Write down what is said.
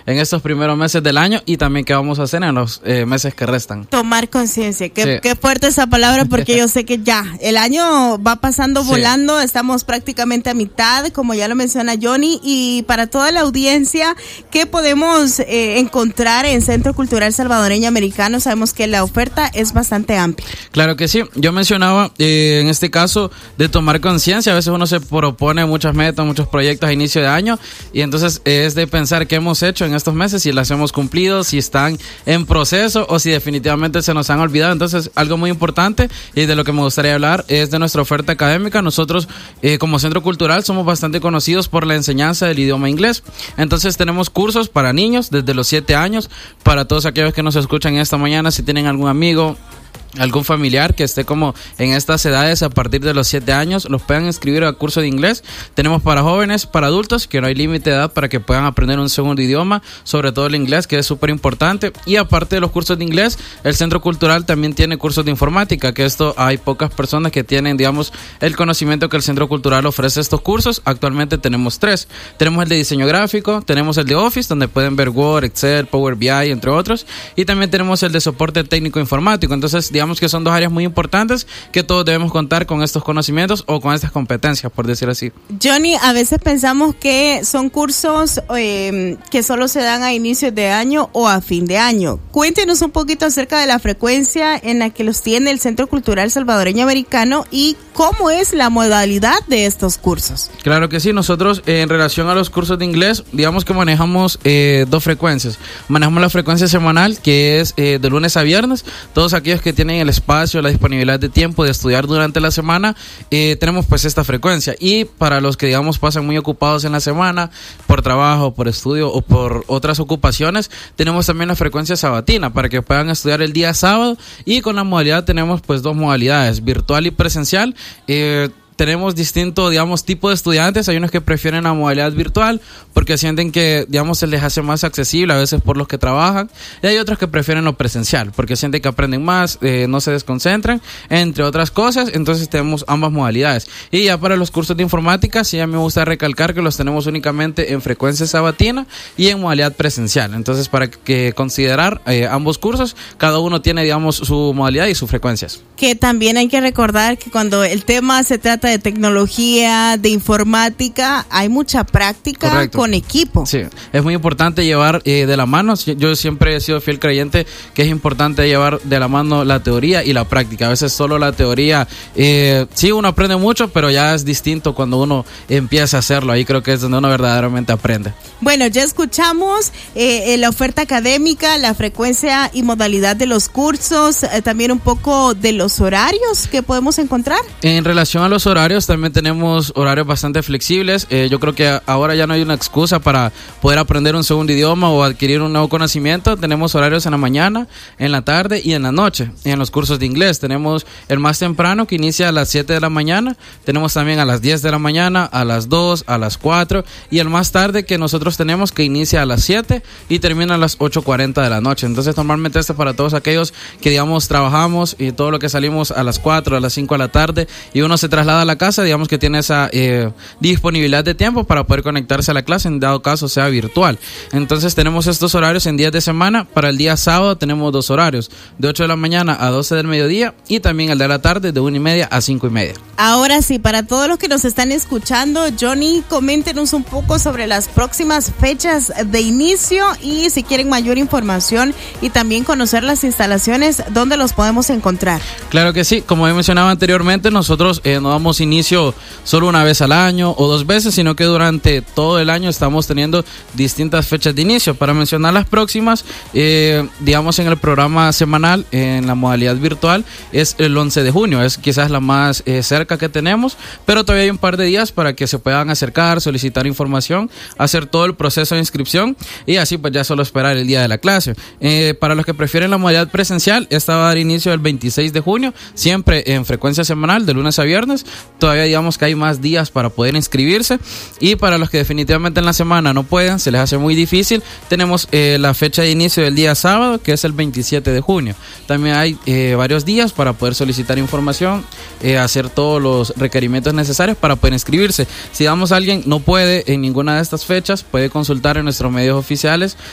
en estos primeros meses del año y también qué vamos a hacer en los meses que restan. Tomar conciencia, qué fuerte esa palabra, porque yo sé que ya el año va pasando volando, estamos prácticamente a mitad, como ya lo menciona Johnny, y para toda la audiencia, ¿qué podemos encontrar en Centro Cultural Salvadoreño Americano? Sabemos que la oferta es bastante amplia. Claro que sí, yo mencionaba en este caso de tomar conciencia. A veces uno se propone muchas metas, muchos proyectos a inicio de año, y entonces es de pensar qué hemos hecho en estos meses, si las hemos cumplido, si están en proceso o si definitivamente se nos han olvidado. Entonces algo muy importante y de lo que me gustaría hablar es de nuestra oferta académica. Nosotros como Centro Cultural somos bastante conocidos por la enseñanza del idioma inglés. Entonces tenemos cursos para niños desde los 7 años, para todos aquellos que nos escuchan esta mañana, si tienen algún amigo, algún familiar que esté como en estas edades a partir de los 7 años, los puedan inscribir al curso de inglés. Tenemos para jóvenes, para adultos, que no hay límite de edad para que puedan aprender un segundo idioma, sobre todo el inglés, que es súper importante. Y aparte de los cursos de inglés, el Centro Cultural también tiene cursos de informática, que esto hay pocas personas que tienen, digamos, el conocimiento que el Centro Cultural ofrece estos cursos. Actualmente tenemos 3. Tenemos el de diseño gráfico, tenemos el de Office, donde pueden ver Word, Excel, Power BI, entre otros. Y también tenemos el de soporte técnico informático. Entonces, digamos que son 2 áreas muy importantes que todos debemos contar con estos conocimientos o con estas competencias, por decir así. Johnny, a veces pensamos que son cursos que solo se dan a inicios de año o a fin de año. Cuéntenos un poquito acerca de la frecuencia en la que los tiene el Centro Cultural Salvadoreño Americano y cómo es la modalidad de estos cursos. Claro que sí, nosotros en relación a los cursos de inglés, digamos que manejamos 2 frecuencias. Manejamos la frecuencia semanal, que es de lunes a viernes. Todos aquellos que tienen el espacio, la disponibilidad de tiempo de estudiar durante la semana, tenemos pues esta frecuencia. Y para los que digamos pasan muy ocupados en la semana por trabajo, por estudio o por otras ocupaciones, tenemos también la frecuencia sabatina para que puedan estudiar el día sábado, y con la modalidad tenemos pues 2 modalidades, virtual y presencial. Tenemos distinto, digamos, tipo de estudiantes. Hay unos que prefieren la modalidad virtual porque sienten que, digamos, se les hace más accesible a veces por los que trabajan, y hay otros que prefieren lo presencial porque sienten que aprenden más, no se desconcentran, entre otras cosas. Entonces tenemos ambas modalidades. Y ya para los cursos de informática, sí, a mí me gusta recalcar que los tenemos únicamente en frecuencia sabatina y en modalidad presencial. Entonces, para que considerar ambos cursos, cada uno tiene, digamos, su modalidad y sus frecuencias. Que también hay que recordar que cuando el tema se trata de tecnología, de informática, hay mucha práctica. Correcto. Con equipo. Sí, es muy importante llevar de la mano. Yo siempre he sido fiel creyente que es importante llevar de la mano la teoría y la práctica. A veces solo la teoría, sí, uno aprende mucho, pero ya es distinto cuando uno empieza a hacerlo. Ahí creo que es donde uno verdaderamente aprende. Bueno, ya escuchamos la oferta académica, la frecuencia y modalidad de los cursos, también un poco de los horarios que podemos encontrar. En relación a los horarios, también tenemos horarios bastante flexibles. Yo creo que ahora ya no hay una excusa para poder aprender un segundo idioma o adquirir un nuevo conocimiento. Tenemos horarios en la mañana, en la tarde y en la noche. En los cursos de inglés tenemos el más temprano, que inicia a las 7 de la mañana. Tenemos también a las 10 de la mañana, a las 2, a las 4, y el más tarde que nosotros tenemos, que inicia a las 7 y termina a las 8:40 de la noche. Entonces normalmente esto es para todos aquellos que, digamos, trabajamos y todo lo que salimos a las 4, a las 5 de la tarde y uno se traslada a la casa, digamos que tiene esa disponibilidad de tiempo para poder conectarse a la clase, en dado caso sea virtual. Entonces tenemos estos horarios en días de semana. Para el día sábado tenemos 2 horarios, de 8 de la mañana a 12 del mediodía, y también el de la tarde de 1:30 a 5:30. Ahora sí, para todos los que nos están escuchando, Johnny, coméntenos un poco sobre las próximas fechas de inicio y si quieren mayor información y también conocer las instalaciones, ¿dónde los podemos encontrar? Claro que sí, como he mencionado anteriormente, nosotros no damos inicio solo una vez al año o 2 veces, sino que durante todo el año estamos teniendo distintas fechas de inicio. Para mencionar las próximas, digamos en el programa semanal, en la modalidad virtual, es el 11 de junio, es quizás la más cerca que tenemos, pero todavía hay un par de días para que se puedan acercar, solicitar información, hacer todo el proceso de inscripción y así pues ya solo esperar el día de la clase. Para los que prefieren la modalidad presencial, esta va a dar inicio el 26 de junio, siempre en frecuencia semanal, de lunes a viernes. Todavía digamos que hay más días para poder inscribirse, y para los que definitivamente en la semana no pueden, se les hace muy difícil, tenemos la fecha de inicio del día sábado, que es el 27 de junio. También hay varios días para poder solicitar información, hacer todos los requerimientos necesarios para poder inscribirse. Si digamos alguien no puede en ninguna de estas fechas, puede consultar en nuestros medios oficiales